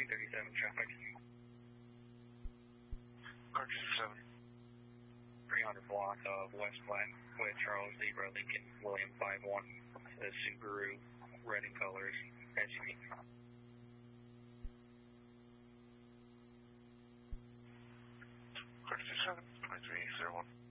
337 traffic. Car 237. 300 block of West Flat with Charles Zebra Lincoln William 51. The Subaru, red in colors, SUV. Car 237, 2301.